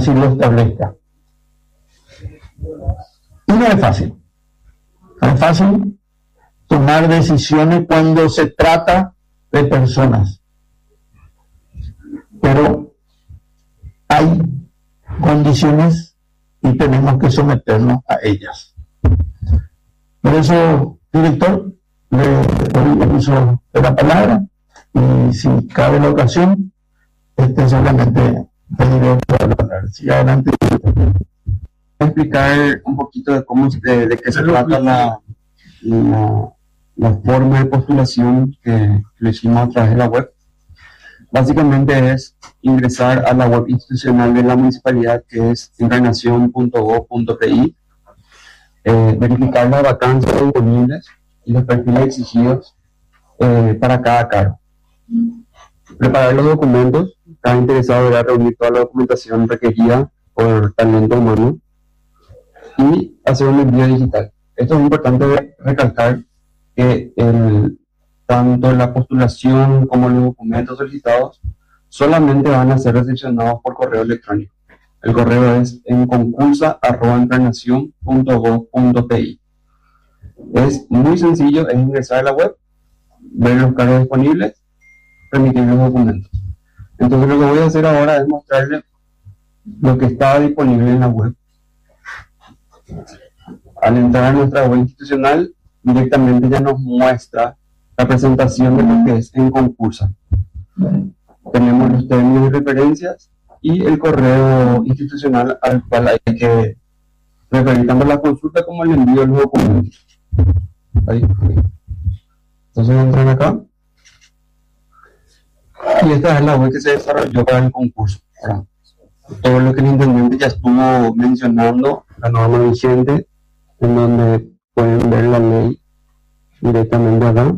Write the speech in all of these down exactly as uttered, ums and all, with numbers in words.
así lo establezca. Y no es fácil. No es fácil tomar decisiones cuando se trata de personas. Pero hay condiciones y tenemos que someternos a ellas. Por eso, director, le doy el uso de la palabra y si cabe la ocasión, este solamente pediré para hablar. Sigue adelante. Explicar un poquito de cómo de, de qué se trata la, la, la forma de postulación que lo hicimos a través de la web. Básicamente es ingresar a la web institucional de la municipalidad, que es encarnación punto gob punto pi, eh, verificar las vacancias disponibles y los perfiles exigidos eh, para cada cargo. Preparar los documentos. Cada interesado deberá reunir toda la documentación requerida por talento humano y hacer un envío digital. Esto es importante recalcar que el, tanto la postulación como los documentos solicitados solamente van a ser recepcionados por correo electrónico. El correo es en concursa arroba encarnación punto gob punto pi. Es muy sencillo, es ingresar a la web, ver los cargos disponibles, remitir los documentos. Entonces lo que voy a hacer ahora es mostrarles lo que está disponible en la web. Al entrar a nuestra web institucional, directamente ya nos muestra la presentación de lo que es en concursa. Tenemos los términos y referencias y el correo institucional al cual hay que referir tanto la consulta como el envío de los documentos. Ahí. Entonces entran acá. Y esta es la web que se desarrolló para el concurso. Ahora, todo lo que el intendente ya estuvo mencionando, la norma vigente, en donde pueden ver la ley directamente acá.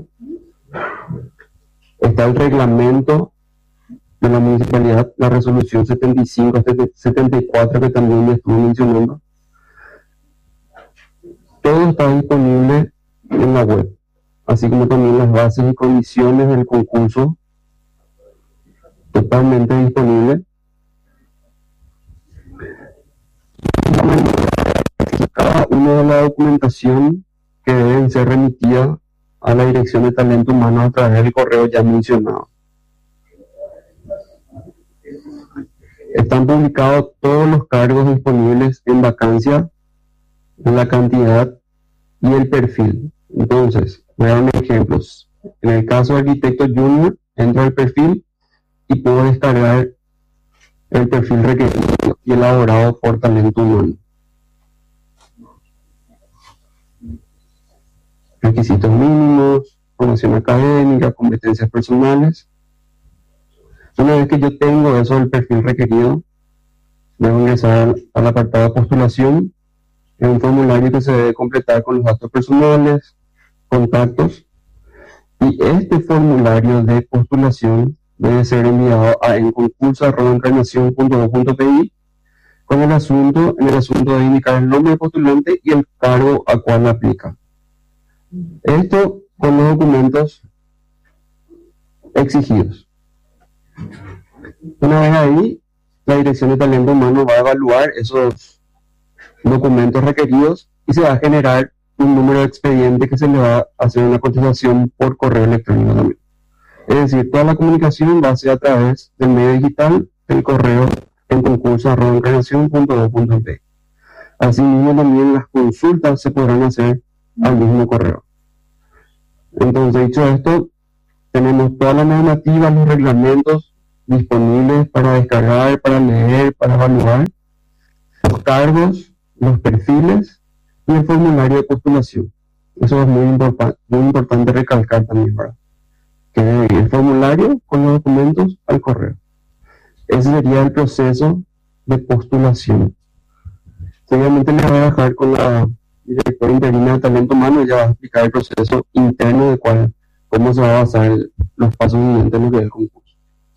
Está el reglamento de la municipalidad, la resolución setenta y cinco setenta y cuatro que también ya estuve mencionando. Todo está disponible en la web, así como también las bases y condiciones del concurso, totalmente disponible. Cada una de la documentación que deben ser remitidas a la Dirección de Talento Humano a través del correo ya mencionado. Están publicados todos los cargos disponibles en vacancia, la cantidad y el perfil. Entonces, voy a dar un ejemplo. En el caso de arquitecto junior, entro al perfil y puedo descargar el perfil requerido y elaborado por talento humano. Requisitos mínimos, formación académica, competencias personales. Una vez que yo tengo eso del perfil requerido, debo ingresar al apartado de postulación, en un formulario que se debe completar con los datos personales, contactos, y este formulario de postulación debe ser enviado a en concurso arroba encarnación punto gob punto pi con el asunto, en el asunto de indicar el nombre del postulante y el cargo a cual aplica. Esto con los documentos exigidos. Una vez ahí, la Dirección de Talento Humano va a evaluar esos documentos requeridos y se va a generar un número de expediente que se le va a hacer una cotización por correo electrónico también. Es decir, toda la comunicación va a ser a través del medio digital, del correo en concurso arroba encarnación punto gob punto pi. Asimismo, también las consultas se podrán hacer al mismo correo. Entonces, dicho esto, tenemos todas las normativas, los reglamentos disponibles para descargar, para leer, para evaluar, los cargos, los perfiles y el formulario de postulación. Eso es muy, importan muy importante recalcar también, ¿verdad? Que debe ir el formulario con los documentos al correo. Ese sería el proceso de postulación. Seguramente les voy a dejar con la directora interina de talento humano, ella va a explicar el proceso interno de cuál, cómo se va a basar el, los pasos siguientes en lo que es el concurso.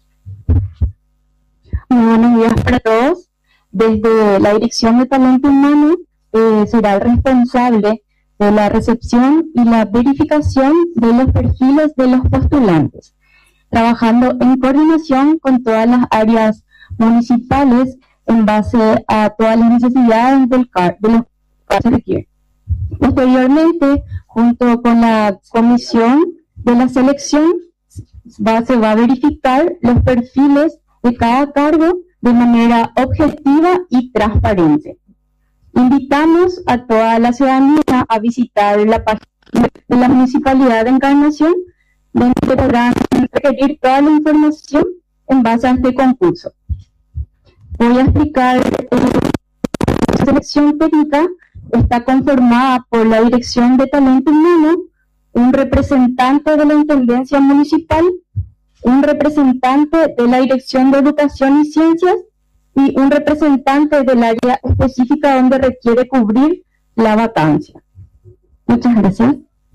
Muy buenos días para todos. Desde la Dirección de Talento Humano eh, será el responsable de la recepción y la verificación de los perfiles de los postulantes, trabajando en coordinación con todas las áreas municipales en base a todas las necesidades del car de los que se requieren. Posteriormente, junto con la comisión de la selección, va, se va a verificar los perfiles de cada cargo de manera objetiva y transparente. Invitamos a toda la ciudadanía a visitar la página de la Municipalidad de Encarnación, donde podrán requerir toda la información en base a este concurso. Voy a explicar eh, la selección técnica. Está conformada por la Dirección de Talento Humano, un representante de la Intendencia Municipal, un representante de la Dirección de Educación y Ciencias y un representante del área específica donde requiere cubrir la vacancia. Muchas gracias.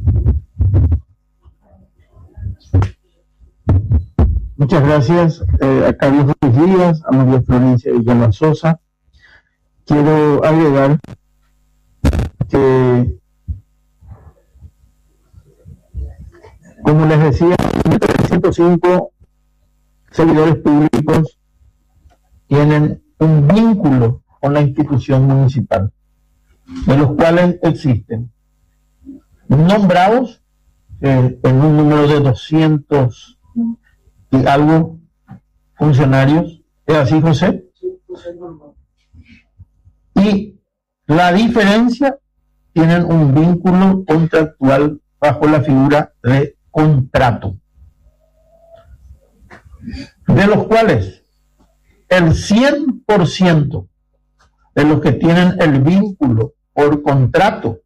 Muchas gracias eh, a Carlos Ruiz Díaz, a María Florencia Villalba Sosa. Quiero agregar que, como les decía, ciento cinco servidores públicos tienen un vínculo con la institución municipal, de los cuales existen nombrados eh, en un número de doscientos y algo funcionarios. ¿Es así, José? Y la diferencia, tienen un vínculo contractual bajo la figura de contrato, de los cuales el cien por ciento de los que tienen el vínculo por contrato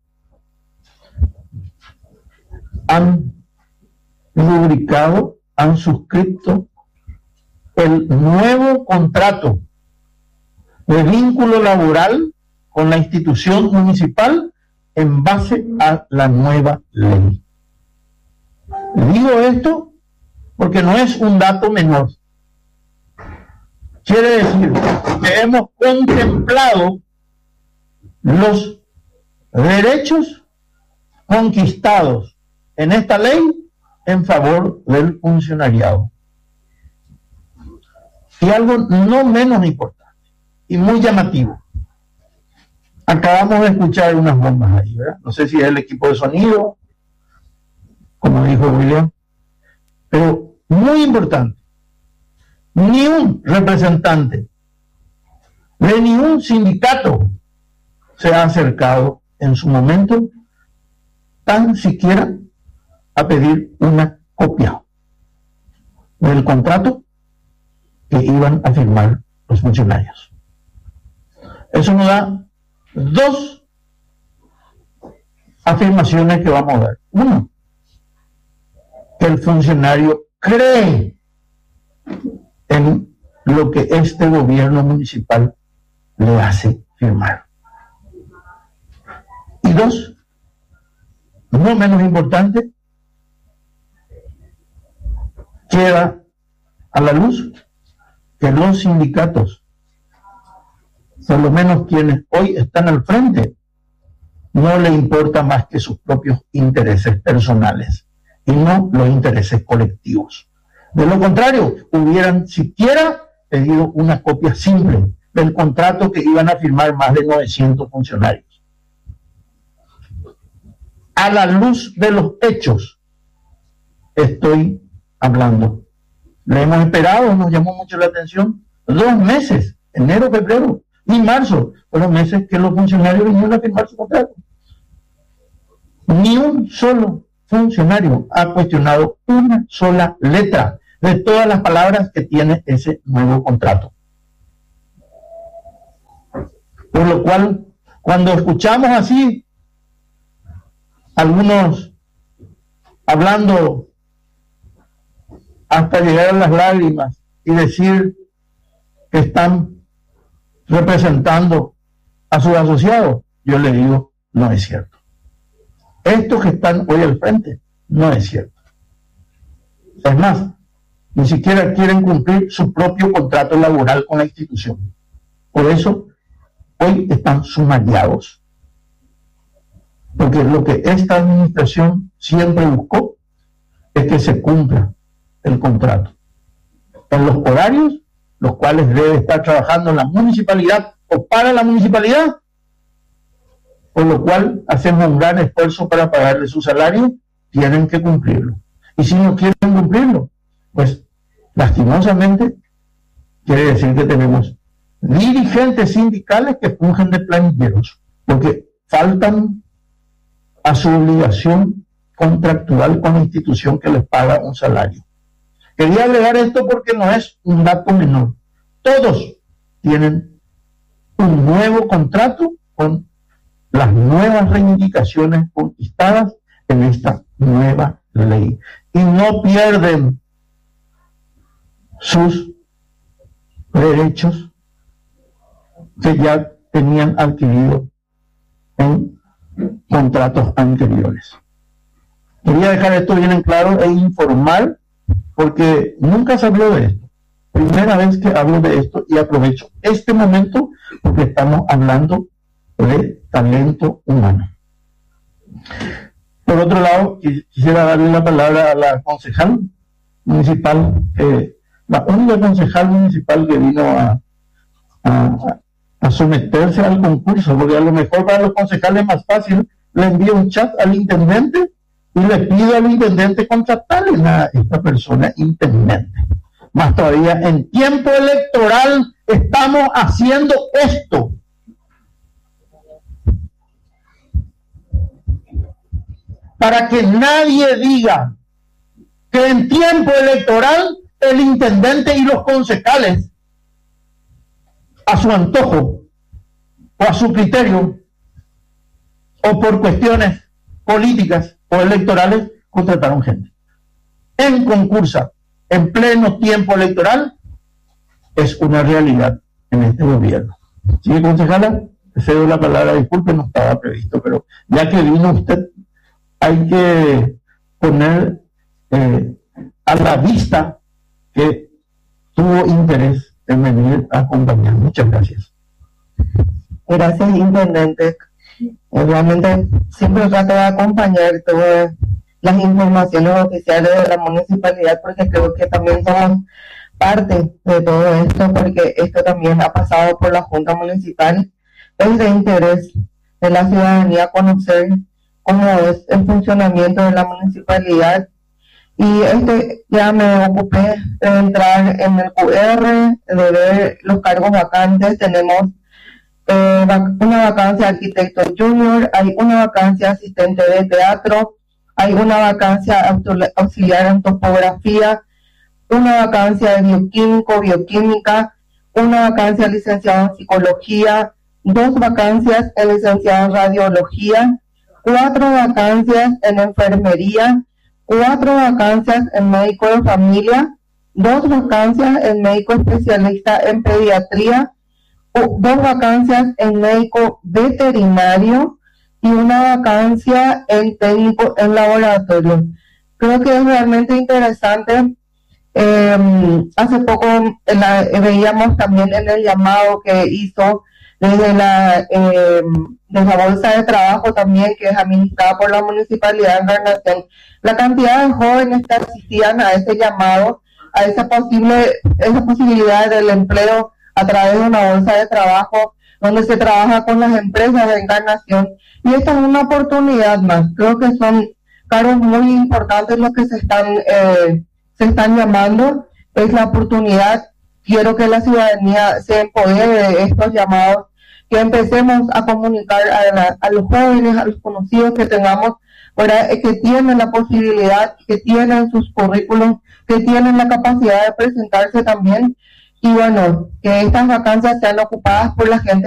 han rubricado, han suscrito el nuevo contrato de vínculo laboral con la institución municipal en base a la nueva ley. Digo esto porque no es un dato menor. Quiere decir que hemos contemplado los derechos conquistados en esta ley en favor del funcionariado. Y algo no menos importante y muy llamativo. Acabamos de escuchar unas bombas ahí, ¿verdad? No sé si es el equipo de sonido, como dijo William, pero muy importante. Ni un representante de ningún sindicato se ha acercado en su momento tan siquiera a pedir una copia del contrato que iban a firmar los funcionarios. Eso nos da dos afirmaciones que vamos a dar. Uno, que el funcionario cree en lo que este gobierno municipal le hace firmar. Y dos, no menos importante, queda a la luz que los sindicatos, por lo menos quienes hoy están al frente, no le importa más que sus propios intereses personales y no los intereses colectivos. De lo contrario, hubieran siquiera pedido una copia simple del contrato que iban a firmar más de novecientos funcionarios. A la luz de los hechos estoy hablando. Le hemos esperado, nos llamó mucho la atención, dos meses, enero, febrero y marzo, fueron meses que los funcionarios vinieron a firmar su contrato. Ni un solo funcionario ha cuestionado una sola letra de todas las palabras que tiene ese nuevo contrato. Por lo cual, cuando escuchamos así, algunos hablando hasta llegar a las lágrimas y decir que están representando a sus asociados, yo le digo, no es cierto. Estos que están hoy al frente, no es cierto. Es más, ni siquiera quieren cumplir su propio contrato laboral con la institución. Por eso, hoy están sumariados. Porque lo que esta administración siempre buscó es que se cumpla el contrato, en los horarios los cuales debe estar trabajando en la municipalidad o para la municipalidad, por lo cual hacemos un gran esfuerzo para pagarle su salario, tienen que cumplirlo. Y si no quieren cumplirlo, pues lastimosamente quiere decir que tenemos dirigentes sindicales que fungen de planilleros, porque faltan a su obligación contractual con la institución que les paga un salario. Quería agregar esto porque no es un dato menor. Todos tienen un nuevo contrato con las nuevas reivindicaciones conquistadas en esta nueva ley. Y no pierden sus derechos que ya tenían adquirido en contratos anteriores. Quería dejar esto bien en claro e informar, porque nunca se habló de esto. Primera vez que hablo de esto y aprovecho este momento porque estamos hablando de talento humano. Por otro lado, quisiera darle la palabra a la concejal municipal, eh, la única concejal municipal que vino a, a, a someterse al concurso, porque a lo mejor para los concejales es más fácil, le envío un chat al intendente y le pido al intendente contratarle a esta persona intendente. Más todavía, en tiempo electoral estamos haciendo esto. Para que nadie diga que en tiempo electoral el intendente y los concejales, a su antojo o a su criterio o por cuestiones políticas o electorales, contrataron gente. En concursa, en pleno tiempo electoral, es una realidad en este gobierno. ¿Sí, concejala? Le cedo la palabra, disculpe, no estaba previsto, pero ya que vino usted, hay que poner eh, a la vista que tuvo interés en venir a acompañar. Muchas gracias. Gracias, intendente. Realmente siempre trato de acompañar todas las informaciones oficiales de la municipalidad, porque creo que también somos parte de todo esto, porque esto también ha pasado por la Junta Municipal. Es de interés de la ciudadanía conocer cómo es el funcionamiento de la municipalidad, y este ya me ocupé de entrar en el Q R, de ver los cargos vacantes. Tenemos eh, una vacancia de arquitecto junior, hay una vacancia asistente de teatro, hay una vacancia auxiliar en topografía, una vacancia de bioquímico, bioquímica, una vacancia de licenciado en psicología, dos vacancias en licenciado en radiología, cuatro vacancias en enfermería, cuatro vacancias en médico de familia, dos vacancias en médico especialista en pediatría, dos vacancias en médico veterinario y una vacancia en técnico en laboratorio. Creo que es realmente interesante. Eh, hace poco la, veíamos también en el llamado que hizo desde la, eh, de la bolsa de trabajo también, que es administrada por la Municipalidad de Encarnación, la cantidad de jóvenes que asistían a ese llamado, a esa posible, esa posibilidad del empleo a través de una bolsa de trabajo donde se trabaja con las empresas de Encarnación. Y esta es una oportunidad más. Creo que son cargos muy importantes los que se están eh, se están llamando. Es la oportunidad. Quiero que la ciudadanía se empodere de estos llamados, que empecemos a comunicar a, la, a los jóvenes, a los conocidos que tengamos, ¿verdad?, que tienen la posibilidad, que tienen sus currículums, que tienen la capacidad de presentarse también, y bueno, que estas vacancias sean ocupadas por la gente